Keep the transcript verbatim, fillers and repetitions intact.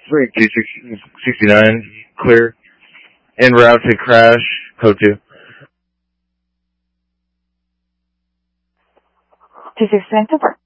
Spring two sixty-nine, clear. En route to crash, code two. two six nine,